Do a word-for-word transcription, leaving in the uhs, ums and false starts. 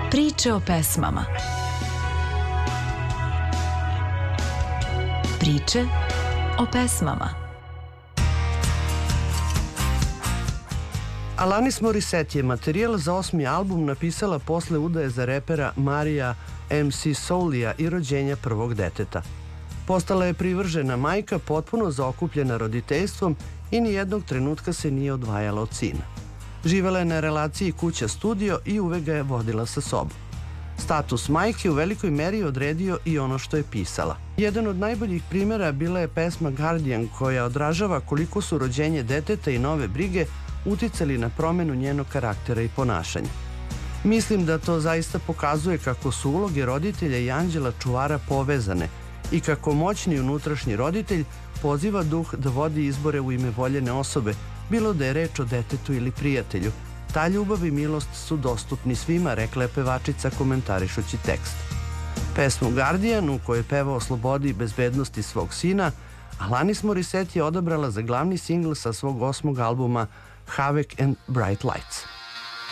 Priče o pesmama. Priče o pesmama. Alanis Morissette je materijal za osmi album napisala posle udaje za repera Marija em ce Soulija i rođenja prvog deteta. Postala je privržena majka, potpuno zaokupljena roditeljstvom i nijednog trenutka se nije odvajala od sina. Živela je na relaciji kuća-studio i uvek ga je vodila sa sobom. Status majke u velikoj meri odredio i ono što je pisala. Jedan od najboljih primjera bila je pesma Guardian, koja odražava koliko su rođenje deteta i nove brige uticali na promenu njenog karaktera i ponašanja. Mislim da to zaista pokazuje kako su uloge roditelja i anđela čuvara povezane i kako moćni unutrašnji roditelj poziva duh da vodi izbore u ime voljene osobe, bilo da je reč o detetu ili prijatelju. Ta ljubav i milost su dostupni svima, rekla je pevačica komentarišući tekst. Pesmu Guardian, u kojoj peva o slobodi i bezbednosti svog sina, Alanis Morissette je odabrala za glavni singl sa svog osmog albuma Havoc and Bright Lights.